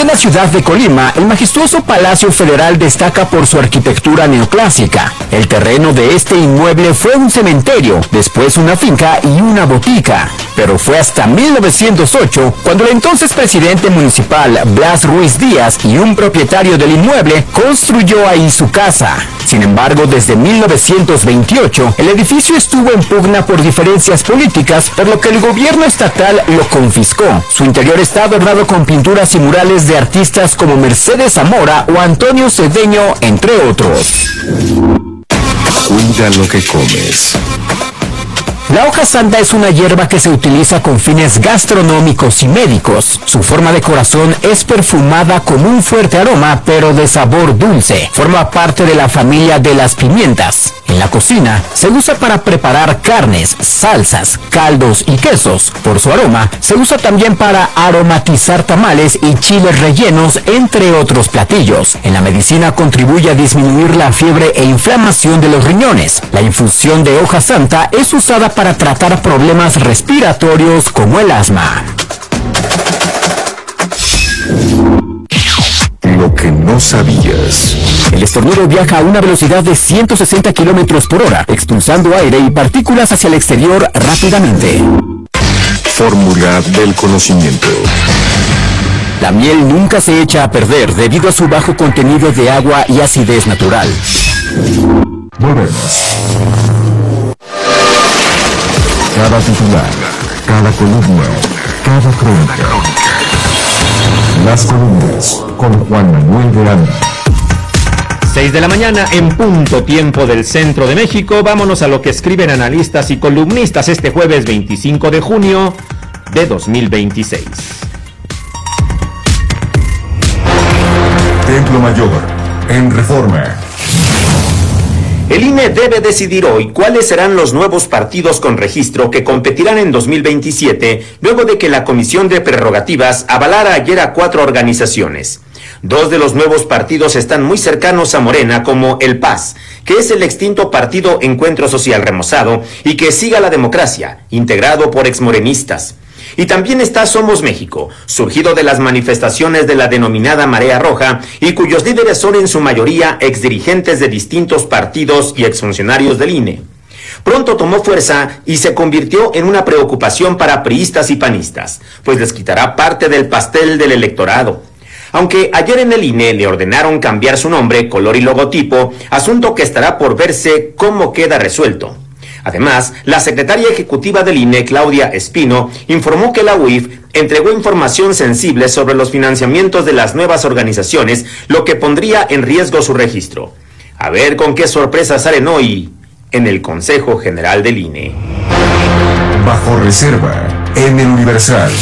plena ciudad de Colima, el majestuoso Palacio Federal destaca por su arquitectura neoclásica. El terreno de este inmueble fue un cementerio, después una finca y una botica. Pero fue hasta 1908 cuando el entonces presidente municipal Blas Ruiz Díaz y un propietario del inmueble construyó ahí su casa. Sin embargo, desde 1928, el edificio estuvo en pugna por diferencias políticas, por lo que el gobierno estatal lo confiscó. Su interior está adornado con pinturas y murales de artistas como Mercedes Zamora o Antonio Cedeño, entre otros. Cuida lo que comes. La hoja santa es una hierba que se utiliza con fines gastronómicos y médicos. Su forma de corazón es perfumada con un fuerte aroma, pero de sabor dulce. Forma parte de la familia de las pimientas. En la cocina se usa para preparar carnes, salsas, caldos y quesos. Por su aroma, se usa también para aromatizar tamales y chiles rellenos, entre otros platillos. En la medicina contribuye a disminuir la fiebre e inflamación de los riñones. La infusión de hoja santa es usada para tratar problemas respiratorios como el asma. Lo que no sabías. El estornudo viaja a una velocidad de 160 kilómetros por hora, expulsando aire y partículas hacia el exterior rápidamente. Fórmula del conocimiento. La miel nunca se echa a perder debido a su bajo contenido de agua y acidez natural. Volvemos. Cada titular, cada columna, cada crónica. Las columnas con Juan Manuel de Anda. 6 de la mañana en punto, tiempo del centro de México. Vámonos a lo que escriben analistas y columnistas este jueves 25 de junio de 2026. Templo Mayor, en Reforma. El INE debe decidir hoy cuáles serán los nuevos partidos con registro que competirán en 2027, luego de que la Comisión de Prerrogativas avalara ayer a 4 organizaciones. 2 de los nuevos partidos están muy cercanos a Morena, como el PAS, que es el extinto partido Encuentro Social remozado, y que Siga la Democracia, integrado por exmorenistas. Y también está Somos México, surgido de las manifestaciones de la denominada Marea Roja, y cuyos líderes son en su mayoría exdirigentes de distintos partidos y exfuncionarios del INE. Pronto tomó fuerza y se convirtió en una preocupación para priistas y panistas, pues les quitará parte del pastel del electorado. Aunque ayer en el INE le ordenaron cambiar su nombre, color y logotipo, asunto que estará por verse cómo queda resuelto. Además, la secretaria ejecutiva del INE, Claudia Espino, informó que la UIF entregó información sensible sobre los financiamientos de las nuevas organizaciones, lo que pondría en riesgo su registro. A ver con qué sorpresas salen hoy en el Consejo General del INE. Bajo reserva, en el Universal.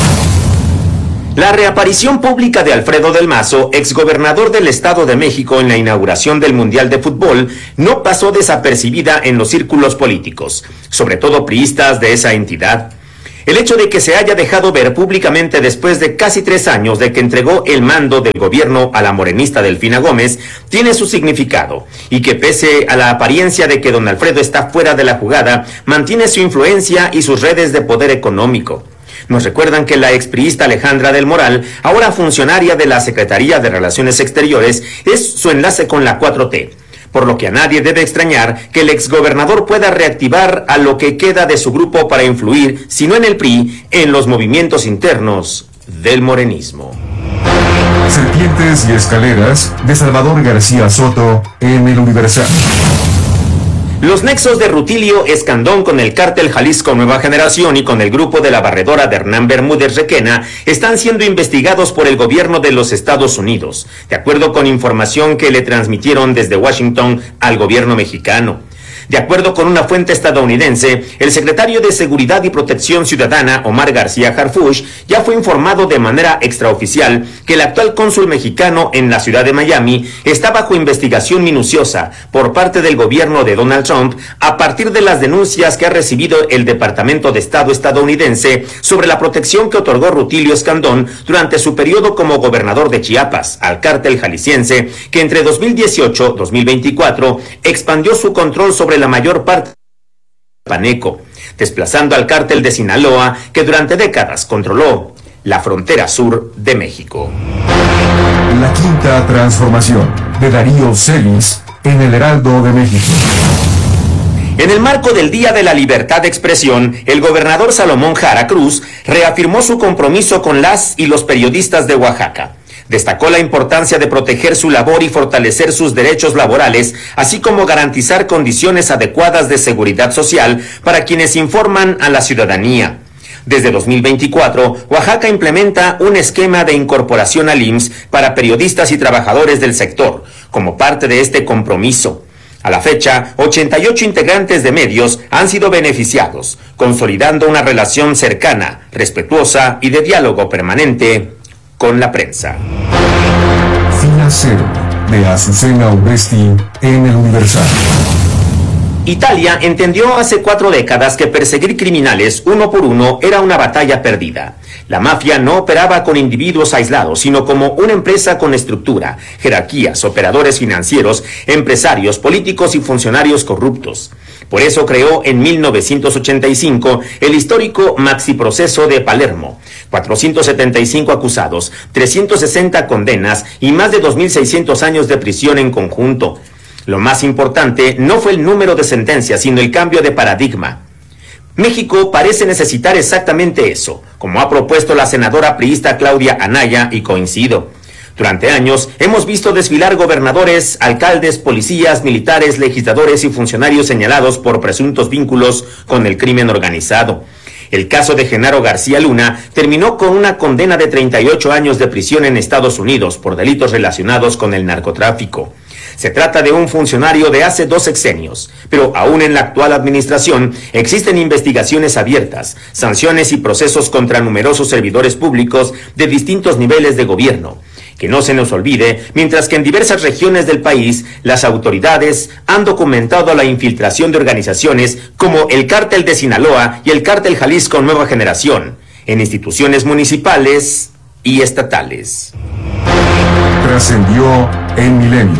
La reaparición pública de Alfredo del Mazo, exgobernador del Estado de México en la inauguración del Mundial de Fútbol, no pasó desapercibida en los círculos políticos, sobre todo priistas de esa entidad. El hecho de que se haya dejado ver públicamente después de casi 3 años de que entregó el mando del gobierno a la morenista Delfina Gómez tiene su significado, y que pese a la apariencia de que don Alfredo está fuera de la jugada, mantiene su influencia y sus redes de poder económico. Nos recuerdan que la expriista Alejandra del Moral, ahora funcionaria de la Secretaría de Relaciones Exteriores, es su enlace con la 4T, por lo que a nadie debe extrañar que el exgobernador pueda reactivar a lo que queda de su grupo para influir, si no en el PRI, en los movimientos internos del morenismo. Serpientes y escaleras de Salvador García Soto en el Universal. Los nexos de Rutilio Escandón con el cártel Jalisco Nueva Generación y con el grupo de la barredora de Hernán Bermúdez Requena están siendo investigados por el gobierno de los Estados Unidos, de acuerdo con información que le transmitieron desde Washington al gobierno mexicano. De acuerdo con una fuente estadounidense, el secretario de Seguridad y Protección Ciudadana, Omar García Harfuch, ya fue informado de manera extraoficial que el actual cónsul mexicano en la ciudad de Miami está bajo investigación minuciosa por parte del gobierno de Donald Trump a partir de las denuncias que ha recibido el Departamento de Estado estadounidense sobre la protección que otorgó Rutilio Escandón durante su periodo como gobernador de Chiapas al cártel jalisciense, que entre 2018 y 2024 expandió su control sobre la mayor parte de Paneco, desplazando al cártel de Sinaloa, que durante décadas controló la frontera sur de México. La quinta transformación de Darío Celis en el Heraldo de México. En el marco del Día de la Libertad de Expresión, el gobernador Salomón Jara Cruz reafirmó su compromiso con las y los periodistas de Oaxaca. Destacó la importancia de proteger su labor y fortalecer sus derechos laborales, así como garantizar condiciones adecuadas de seguridad social para quienes informan a la ciudadanía. Desde 2024, Oaxaca implementa un esquema de incorporación al IMSS para periodistas y trabajadores del sector, como parte de este compromiso. A la fecha, 88 integrantes de medios han sido beneficiados, consolidando una relación cercana, respetuosa y de diálogo permanente con la prensa. Fina Cero, de Azucena Urresti en El Universal. Italia entendió hace 4 décadas que perseguir criminales uno por uno era una batalla perdida. La mafia no operaba con individuos aislados, sino como una empresa con estructura, jerarquías, operadores financieros, empresarios, políticos y funcionarios corruptos. Por eso creó en 1985 el histórico Maxiproceso de Palermo. 475 acusados, 360 condenas y más de 2.600 años de prisión en conjunto. Lo más importante no fue el número de sentencias, sino el cambio de paradigma. México parece necesitar exactamente eso, como ha propuesto la senadora priista Claudia Anaya, y coincido. Durante años hemos visto desfilar gobernadores, alcaldes, policías, militares, legisladores y funcionarios señalados por presuntos vínculos con el crimen organizado. El caso de Genaro García Luna terminó con una condena de 38 años de prisión en Estados Unidos por delitos relacionados con el narcotráfico. Se trata de un funcionario de hace 2 sexenios, pero aún en la actual administración existen investigaciones abiertas, sanciones y procesos contra numerosos servidores públicos de distintos niveles de gobierno. Que no se nos olvide, mientras que en diversas regiones del país, las autoridades han documentado la infiltración de organizaciones como el Cártel de Sinaloa y el Cártel Jalisco Nueva Generación, en instituciones municipales y estatales. Trascendió en Milenio.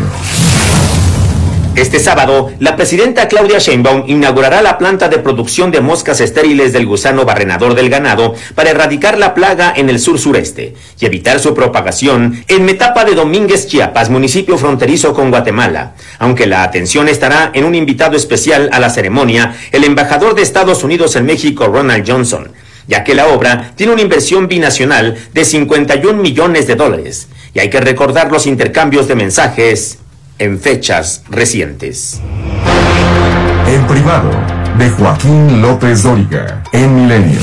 Este sábado, la presidenta Claudia Sheinbaum inaugurará la planta de producción de moscas estériles del gusano barrenador del ganado para erradicar la plaga en el sur-sureste y evitar su propagación en Metapa de Domínguez, Chiapas, municipio fronterizo con Guatemala. Aunque la atención estará en un invitado especial a la ceremonia, el embajador de Estados Unidos en México, Ronald Johnson, ya que la obra tiene una inversión binacional de $51 millones, y hay que recordar los intercambios de mensajes en fechas recientes. En privado, de Joaquín López Dóriga, en Milenio.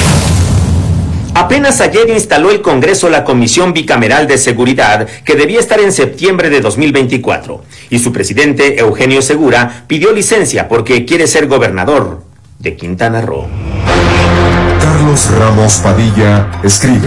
Apenas ayer instaló el Congreso la Comisión Bicameral de Seguridad, que debía estar en septiembre de 2024, y su presidente, Eugenio Segura, pidió licencia porque quiere ser gobernador de Quintana Roo. Carlos Ramos Padilla escribe.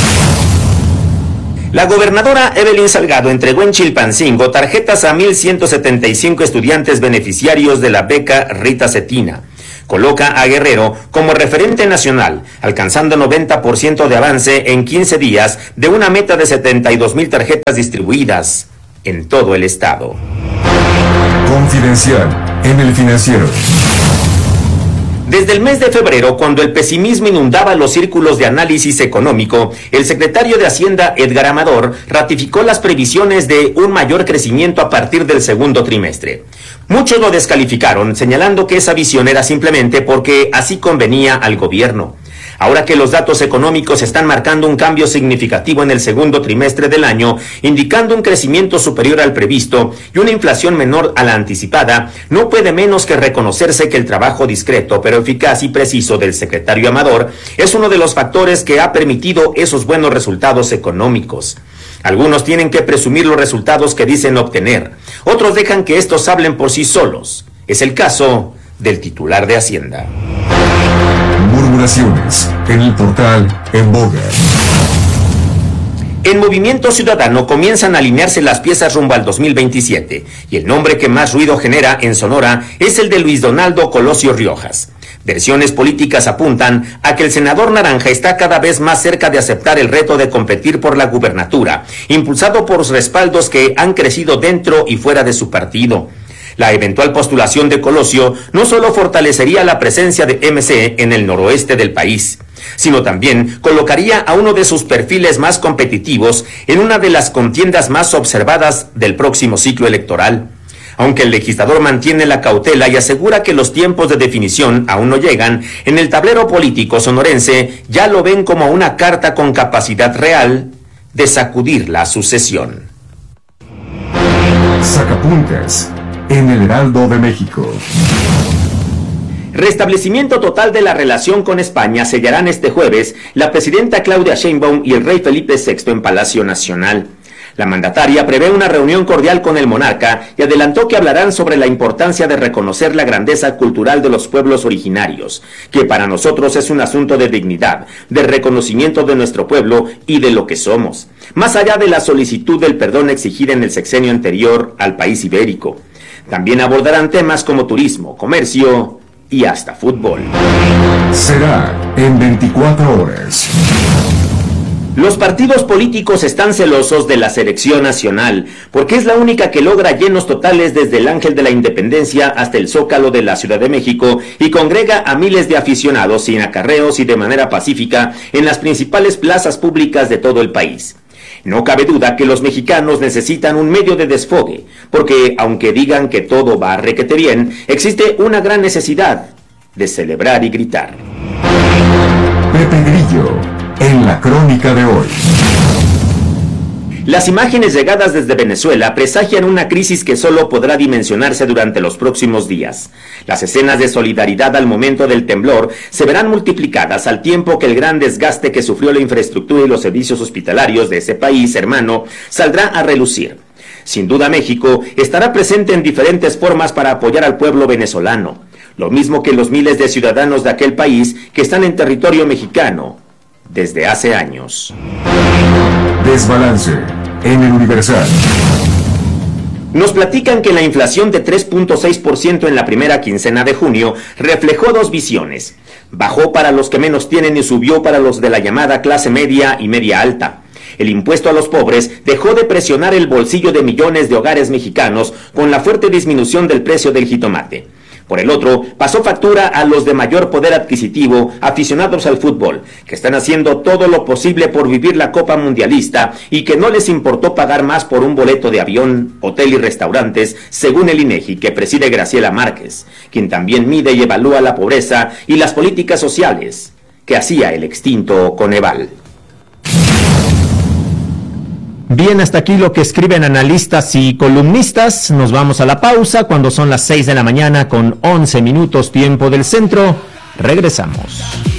La gobernadora Evelyn Salgado entregó en Chilpancingo tarjetas a 1,175 estudiantes beneficiarios de la beca Rita Cetina. Coloca a Guerrero como referente nacional, alcanzando 90% de avance en 15 días de una meta de 72,000 tarjetas distribuidas en todo el estado. Confidencial en El Financiero. Desde el mes de febrero, cuando el pesimismo inundaba los círculos de análisis económico, el secretario de Hacienda, Edgar Amador, ratificó las previsiones de un mayor crecimiento a partir del segundo trimestre. Muchos lo descalificaron, señalando que esa visión era simplemente porque así convenía al gobierno. Ahora que los datos económicos están marcando un cambio significativo en el segundo trimestre del año, indicando un crecimiento superior al previsto y una inflación menor a la anticipada, no puede menos que reconocerse que el trabajo discreto pero eficaz y preciso del secretario Amador es uno de los factores que ha permitido esos buenos resultados económicos. Algunos tienen que presumir los resultados que dicen obtener, otros dejan que estos hablen por sí solos. Es el caso del titular de Hacienda. Murmuraciones en el portal En Boga. En Movimiento Ciudadano comienzan a alinearse las piezas rumbo al 2027, y el nombre que más ruido genera en Sonora es el de Luis Donaldo Colosio Riojas. Versiones políticas apuntan a que el senador naranja está cada vez más cerca de aceptar el reto de competir por la gubernatura, impulsado por los respaldos que han crecido dentro y fuera de su partido. La eventual postulación de Colosio no solo fortalecería la presencia de MC en el noroeste del país, sino también colocaría a uno de sus perfiles más competitivos en una de las contiendas más observadas del próximo ciclo electoral. Aunque el legislador mantiene la cautela y asegura que los tiempos de definición aún no llegan, en el tablero político sonorense ya lo ven como una carta con capacidad real de sacudir la sucesión. Sacapuntas en el Heraldo de México. Restablecimiento total de la relación con España sellarán este jueves la presidenta Claudia Sheinbaum y el rey Felipe VI en Palacio Nacional. La mandataria prevé una reunión cordial con el monarca y adelantó que hablarán sobre la importancia de reconocer la grandeza cultural de los pueblos originarios, que para nosotros es un asunto de dignidad, de reconocimiento de nuestro pueblo y de lo que somos, más allá de la solicitud del perdón exigida en el sexenio anterior al país ibérico. También abordarán temas como turismo, comercio y hasta fútbol. Será en 24 horas. Los partidos políticos están celosos de la selección nacional, porque es la única que logra llenos totales desde el Ángel de la Independencia hasta el Zócalo de la Ciudad de México y congrega a miles de aficionados sin acarreos y de manera pacífica en las principales plazas públicas de todo el país. No cabe duda que los mexicanos necesitan un medio de desfogue, porque aunque digan que todo va requete bien, existe una gran necesidad de celebrar y gritar. Pepe Grillo, en la crónica de hoy. Las imágenes llegadas desde Venezuela presagian una crisis que solo podrá dimensionarse durante los próximos días. Las escenas de solidaridad al momento del temblor se verán multiplicadas al tiempo que el gran desgaste que sufrió la infraestructura y los servicios hospitalarios de ese país hermano saldrá a relucir. Sin duda México estará presente en diferentes formas para apoyar al pueblo venezolano, lo mismo que los miles de ciudadanos de aquel país que están en territorio mexicano desde hace años. Desbalance en el Universal. Nos platican que la inflación de 3.6% en la primera quincena de junio reflejó dos visiones. Bajó para los que menos tienen y subió para los de la llamada clase media y media alta. El impuesto a los pobres dejó de presionar el bolsillo de millones de hogares mexicanos con la fuerte disminución del precio del jitomate. Por el otro, pasó factura a los de mayor poder adquisitivo, aficionados al fútbol, que están haciendo todo lo posible por vivir la Copa Mundialista y que no les importó pagar más por un boleto de avión, hotel y restaurantes, según el INEGI que preside Graciela Márquez, quien también mide y evalúa la pobreza y las políticas sociales que hacía el extinto Coneval. Bien, hasta aquí lo que escriben analistas y columnistas. Nos vamos a la pausa cuando son las 6 de la mañana con 11 minutos tiempo del centro. Regresamos.